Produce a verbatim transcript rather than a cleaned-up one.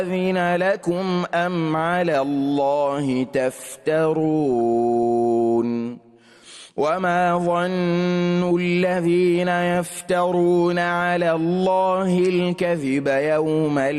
أذن لكم أم على الله تفترون وما ظن الذين يفترون على الله الكذب يوم